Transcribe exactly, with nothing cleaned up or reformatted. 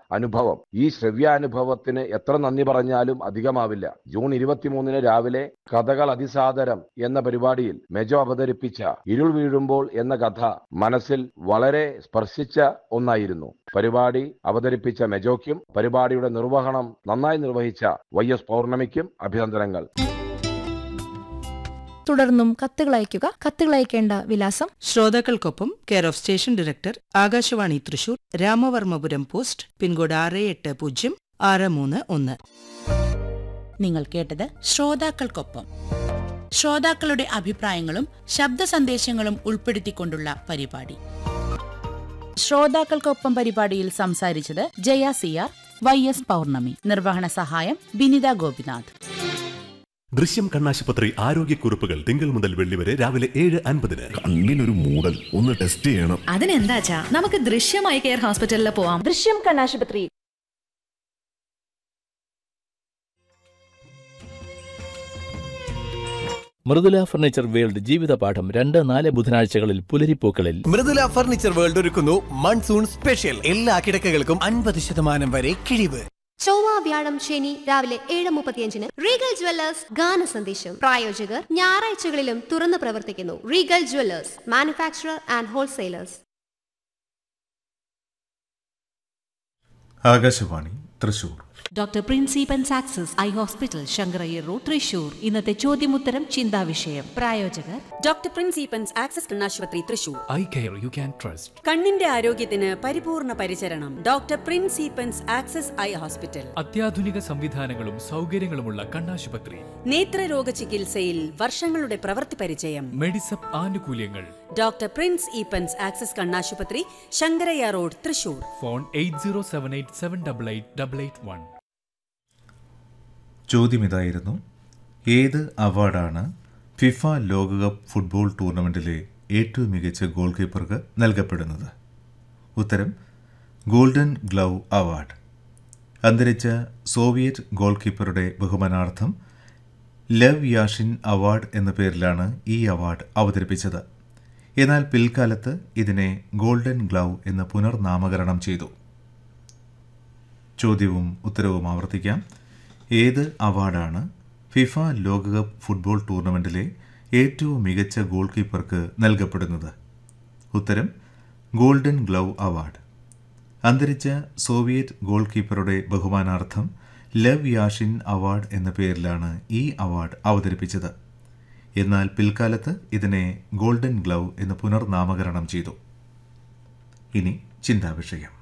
അനുഭവം. ഈ ശ്രവ്യാനുഭവത്തിന് എത്ര നന്ദി പറഞ്ഞാലും അധികമാവില്ല. ജൂൺ ഇരുപത്തിമൂന്നിന് രാവിലെ കഥകൾ അതിസാദരം എന്ന പരിപാടിയിൽ മെജോ അവതരിപ്പിച്ച ഇരുൾ വീഴുമ്പോൾ എന്ന കഥ മനസ്സിൽ വളരെ സ്പർശിച്ച ഒന്നായിരുന്നു. പരിപാടി അവതരിപ്പിച്ച മെജോയ്ക്കും പരിപാടിയുടെ നിർവഹണം നന്നായി നിർവഹിച്ച വൈ എസ് പൗർണമിക്കും അഭിനന്ദനങ്ങൾ. തുടർന്നും കത്തുകൾ അയയ്ക്കുക. കത്തുകൾ അയക്കേണ്ട വിലാസം: ശ്രോതാക്കൾക്കൊപ്പം, care of station director, Akashvani Thrissur, Ramavarmapuram post, pincode ആറ് എട്ട് പൂജ്യം ആറ് മൂന്ന് ഒന്ന്. നിങ്ങൾ കേട്ടത് ശ്രോതാക്കൾക്കൊപ്പം. ശ്രോതാക്കളുടെ അഭിപ്രായങ്ങളും ശബ്ദ സന്ദേശങ്ങളും ഉൾപ്പെടുത്തിക്കൊണ്ടുള്ള പരിപാടി. ശ്രോതാക്കൾക്കൊപ്പം പരിപാടിയിൽ സംസാരിച്ചത് Jaya C R, Y S പൗർണമി. നിർവഹണ സഹായം ബിനിത ഗോപിനാഥ്. ദൃശ്യം കണ്ണാശുപത്രി ആരോഗ്യക്കുറിപ്പുകൾ തിങ്കൾ മുതൽ വെള്ളി വരെ രാവിലെ ഏഴ് അൻപതിന്. കണ്ണിനൊരു മൂടൽ, ഒന്ന് ടെസ്റ്റ് ചെയ്യണം. അതിനെന്താച്ചാ, നമുക്ക് ദൃശ്യമായി കെയർ ഹോസ്പിറ്റലിൽ പോവാം. ദൃശ്യം കണ്ണാശുപത്രി. മൃദുല ഫർണിച്ചർ വേൾഡ് ജീവിതപാഠം രണ്ട് നാല് ബുധനാഴ്ചകളിൽ പുലരിപ്പൂക്കളിൽ. മൃദുല ഫർണിച്ചർ വേൾഡ് ഒരുക്കുന്നു മൺസൂൺ സ്പെഷ്യൽ. എല്ലാ കിടക്കകൾക്കും അൻപത് ശതമാനം വരെ കിഴിവ്. ചൊവ്വ, വ്യാഴം, ശനി രാവിലെ ഏഴ് മുപ്പത്തിയഞ്ചിന് റീഗൽ ജ്വല്ലേഴ്സ് ഗാന സന്ദേശം. പ്രായോജകർ ഞായറാഴ്ചകളിലും തുറന്നു പ്രവർത്തിക്കുന്നു. Regal Jewellers, manufacturer and wholesalers. Akashvani Thrissur. Doctor പ്രിൻസിപ്പൻസ് access eye hospital, Sankara Iyer road, Thrissur. ഇന്നത്തെ ചോദ്യമുത്തരം ചിന്താവിഷയം. പ്രായോജകർ ഡോക്ടർ പ്രിൻസിപ്പൻസ് ആക്സസ് കണ്ണാശുപത്രി Thrissur. Eye care you can trust. കണ്ണിന്റെ ആരോഗ്യത്തിന് പരിപൂർണ പരിചരണം. Doctor പ്രിൻസിപ്പൻസ് access eye hospital. അത്യാധുനിക സംവിധാനങ്ങളും സൗകര്യങ്ങളുമുള്ള കണ്ണാശുപത്രി. നേത്രരോഗ ചികിത്സയിൽ വർഷങ്ങളുടെ പ്രവൃത്തി പരിചയം. മെഡിസപ്പ് ആനുകൂല്യങ്ങൾ. ഡോക്ടർ പ്രിൻസ് ഈപ്പൻസ് ആക്സസ് കണ്ണാശുപത്രി, Sankaraiah road, Thrissur. Phone eight zero seven eight seven double eight double eight one. ചോദ്യം ഇതായിരുന്നു: ഏത് അവാർഡാണ് ഫിഫ ലോകകപ്പ് ഫുട്ബോൾ ടൂർണമെൻറ്റിലെ ഏറ്റവും മികച്ച ഗോൾ കീപ്പർക്ക് നൽകപ്പെടുന്നത്? ഉത്തരം: ഗോൾഡൻ ഗ്ലൗ അവാർഡ്. അന്തരിച്ച Soviet goal കീപ്പറുടെ ബഹുമാനാർത്ഥം Lev Yashin award എന്ന പേരിലാണ് ഈ അവാർഡ് അവതരിപ്പിച്ചത്. എന്നാൽ പിൽക്കാലത്ത് ഇതിനെ ഗോൾഡൻ ഗ്ലൗ എന്ന് പുനർനാമകരണം ചെയ്തു. ചോദ്യവും ഉത്തരവും ആവർത്തിക്കാം. ഏത് അവാർഡാണ് ഫിഫ ലോകകപ്പ് ഫുട്ബോൾ ടൂർണമെൻറ്റിലെ ഏറ്റവും മികച്ച ഗോൾ കീപ്പർക്ക് നൽകപ്പെടുന്നത്? ഉത്തരം: ഗോൾഡൻ ഗ്ലൗ അവാർഡ്. അന്തരിച്ച Soviet goal കീപ്പറുടെ ബഹുമാനാർത്ഥം Lev Yashin award എന്ന പേരിലാണ് ഈ അവാർഡ് അവതരിപ്പിച്ചത്. എന്നാൽ പിൽക്കാലത്ത് ഇതിനെ ഗോൾഡൻ ഗ്ലൗ എന്ന് പുനർനാമകരണം ചെയ്തു. ഇനി ചിന്താവിഷയം.